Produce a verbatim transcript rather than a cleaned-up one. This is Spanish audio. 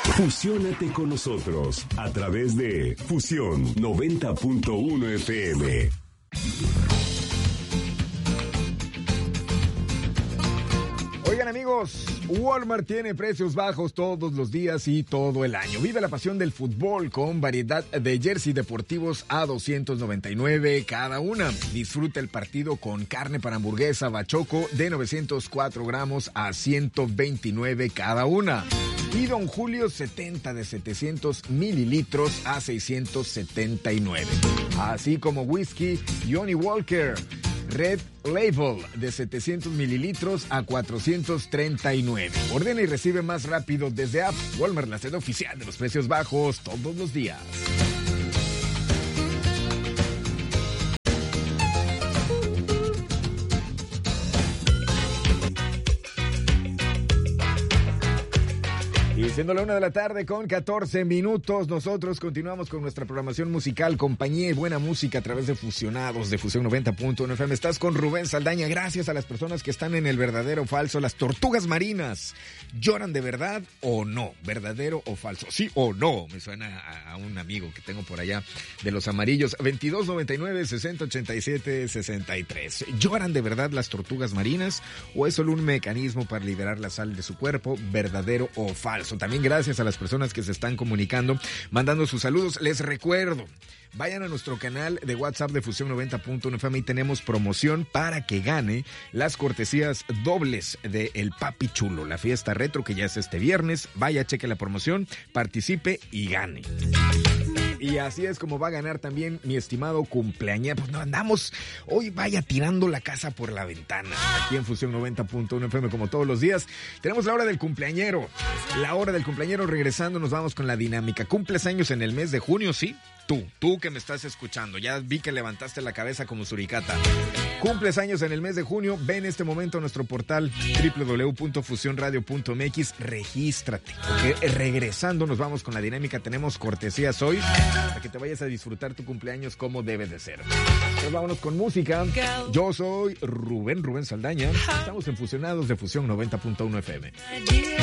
Fusiónate con nosotros a través de Fusión noventa punto uno F M. Oigan, amigos, Walmart tiene precios bajos todos los días y todo el año. Vive la pasión del fútbol con variedad de jersey deportivos a doscientos noventa y nueve cada una. Disfruta el partido con carne para hamburguesa Bachoco de novecientos cuatro gramos a ciento veintinueve cada una. Y Don Julio setenta de setecientos mililitros a seiscientos setenta y nueve. Así como whisky Johnny Walker Red Label de setecientos mililitros a cuatrocientos treinta y nueve. Ordena y recibe más rápido desde app. Walmart, la sede oficial de los precios bajos todos los días. Y siendo la una de la tarde con catorce minutos, nosotros continuamos con nuestra programación musical, compañía y buena música a través de Fusionados de Fusión noventa punto uno F M. Estás con Rubén Saldaña. Gracias a las personas que están en el verdadero o falso. Las tortugas marinas, ¿lloran de verdad o no? ¿Verdadero o falso? ¿Sí o no? Me suena a, a un amigo que tengo por allá de los amarillos. veintidós noventa y nueve, sesenta ochenta y siete, sesenta y tres. ¿Lloran de verdad las tortugas marinas o es solo un mecanismo para liberar la sal de su cuerpo? ¿Verdadero o falso? También gracias a las personas que se están comunicando, mandando sus saludos. Les recuerdo, vayan a nuestro canal de WhatsApp de Fusión noventa punto uno F M y tenemos promoción para que gane las cortesías dobles de El Papi Chulo, la fiesta retro que ya es este viernes. Vaya, cheque la promoción, participe y gane. Y así es como va a ganar también mi estimado cumpleañero. Pues no andamos, hoy vaya tirando la casa por la ventana. Aquí en Fusión noventa punto uno F M como todos los días. Tenemos la hora del cumpleañero. La hora del cumpleañero, regresando nos vamos con la dinámica. ¿Cumples años en el mes de junio? Sí. Tú, tú que me estás escuchando, ya vi que levantaste la cabeza como suricata. Cumples años en el mes de junio, ven en este momento a nuestro portal doble u doble u doble u punto fusión radio punto m x, regístrate, porque regresando nos vamos con la dinámica, tenemos cortesías hoy, para que te vayas a disfrutar tu cumpleaños como debe de ser. Pues vámonos con música, yo soy Rubén, Rubén Saldaña, estamos en Fusionados de Fusión noventa punto uno F M.